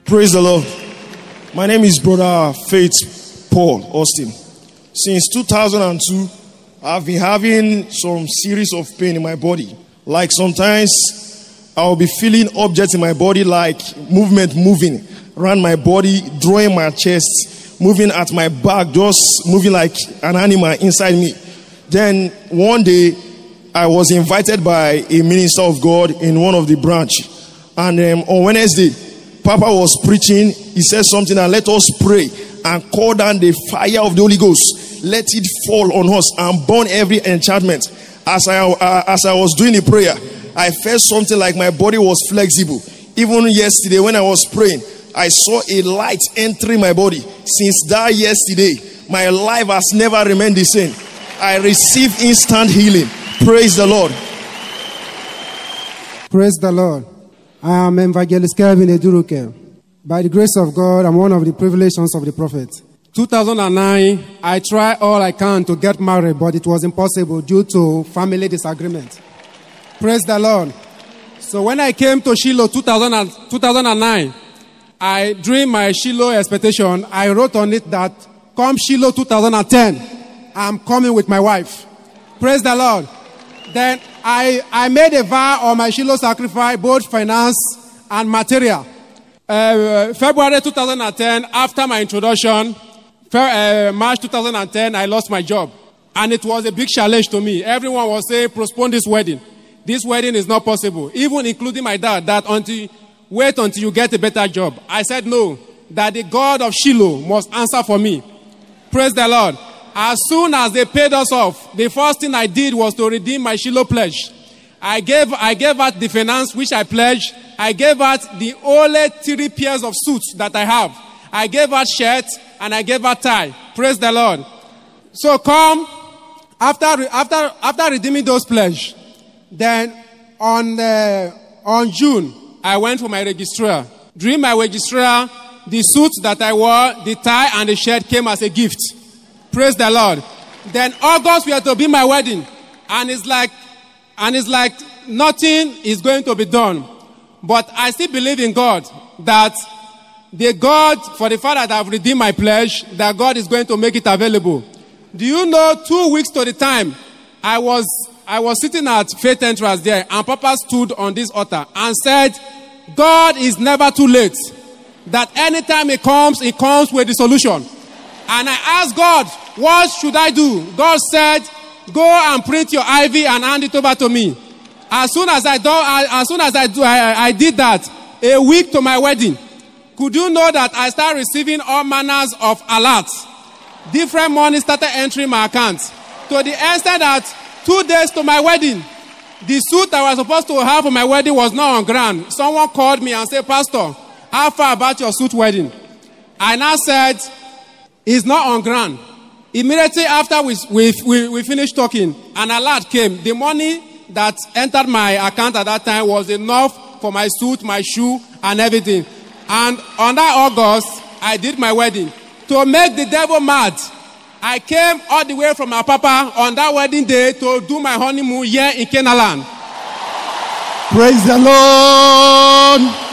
Praise the Lord. My name is Brother Faith Paul Austin. Since 2002, I've been having some series of pain in my body. Like sometimes I'll be feeling objects in my body, like moving around my body, drawing my chest, moving at my back, just moving like an animal inside me. Then one day I was invited by a minister of God in one of the branch. And on Wednesday, Papa was preaching. He said something, and let us pray and call down the fire of the Holy Ghost. Let it fall on us and burn every enchantment. As I was doing the prayer, I felt something like my body was flexible. Even yesterday when I was praying, I saw a light entering my body. Since that yesterday, my life has never remained the same. I received instant healing. Praise the Lord. Praise the Lord. I am Evangelist Kevin Eduruke. By the grace of God, I'm one of the privileged sons of the prophet. 2009, I tried all I can to get married, but it was impossible due to family disagreement. Praise the Lord. So when I came to Shiloh 2009, during my Shiloh expectation, I wrote on it that come Shiloh 2010, I'm coming with my wife. Praise the Lord. Then I made a vow on my Shiloh sacrifice, both finance and material. February 2010, after my introduction, March 2010, I lost my job. And it was a big challenge to me. Everyone was saying, postpone this wedding. This wedding is not possible. Even including my dad, that wait until you get a better job. I said no, that the God of Shiloh must answer for me. Praise the Lord. As soon as they paid us off, the first thing I did was to redeem my Shiloh pledge. I gave out the finance which I pledged. I gave out the only 3 pairs of suits that I have. I gave out shirt and I gave out tie. Praise the Lord. So come after redeeming those pledges, then on June I went for my registrar. During my registrar, the suits that I wore, the tie and the shirt came as a gift. Praise the Lord. Then August we are to be my wedding, and it's like nothing is going to be done. But I still believe in God that the God, for the fact that I've redeemed my pledge, that God is going to make it available. Do you know, 2 weeks to the time, I was sitting at Faith Entrance there, and Papa stood on this altar and said, God is never too late. That anytime He comes with the solution. And I asked God, what should I do? God said, go and print your IV and hand it over to me. As soon as I did that, a week to my wedding, could you know that I started receiving all manners of alerts? Different money started entering my account. To the extent that 2 days to my wedding, the suit I was supposed to have for my wedding was not on ground. Someone called me and said, Pastor, how far about your suit wedding? I now said, it's not on ground. Immediately after we finished talking, an alert came. The money that entered my account at that time was enough for my suit, my shoe, and everything. And on that August, I did my wedding. To make the devil mad, I came all the way from my papa on that wedding day to do my honeymoon here in Canaan. Praise the Lord.